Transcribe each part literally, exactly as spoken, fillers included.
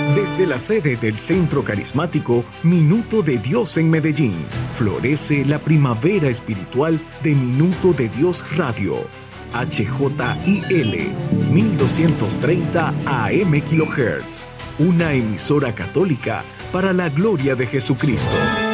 Desde la sede del Centro Carismático Minuto de Dios en Medellín, florece la primavera espiritual de Minuto de Dios Radio. H J I L mil doscientos treinta A M kHz, una emisora católica para la gloria de Jesucristo.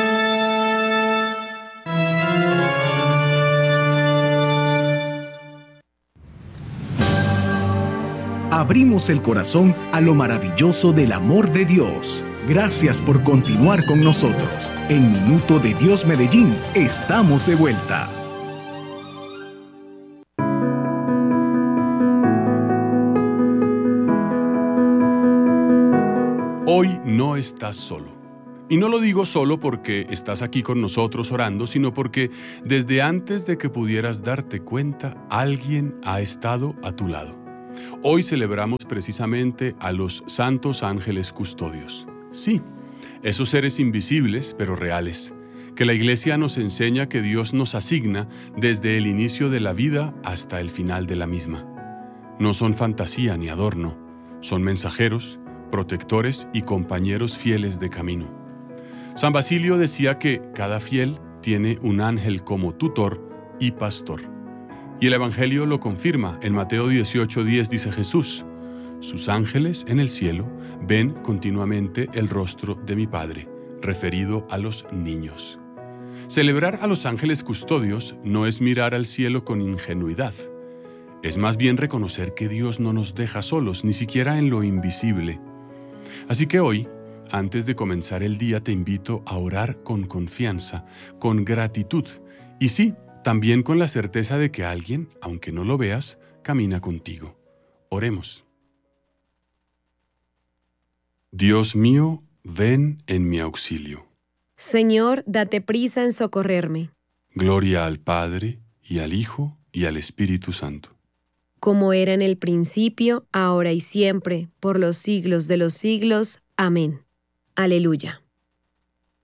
Abrimos el corazón a lo maravilloso del amor de Dios. Gracias por continuar con nosotros. En Minuto de Dios Medellín, estamos de vuelta. Hoy no estás solo. Y no lo digo solo porque estás aquí con nosotros orando, sino porque desde antes de que pudieras darte cuenta, alguien ha estado a tu lado. Hoy celebramos precisamente a los santos ángeles custodios. Sí, esos seres invisibles pero reales, que la Iglesia nos enseña que Dios nos asigna desde el inicio de la vida hasta el final de la misma. No son fantasía ni adorno, son mensajeros, protectores y compañeros fieles de camino. San Basilio decía que cada fiel tiene un ángel como tutor y pastor. Y el Evangelio lo confirma. En Mateo dieciocho diez dice Jesús: sus ángeles en el cielo ven continuamente el rostro de mi Padre, referido a los niños. Celebrar a los ángeles custodios no es mirar al cielo con ingenuidad. Es más bien reconocer que Dios no nos deja solos, ni siquiera en lo invisible. Así que hoy, antes de comenzar el día, te invito a orar con confianza, con gratitud, y sí, también con la certeza de que alguien, aunque no lo veas, camina contigo. Oremos. Dios mío, ven en mi auxilio. Señor, date prisa en socorrerme. Gloria al Padre, y al Hijo, y al Espíritu Santo. Como era en el principio, ahora y siempre, por los siglos de los siglos. Amén. Aleluya.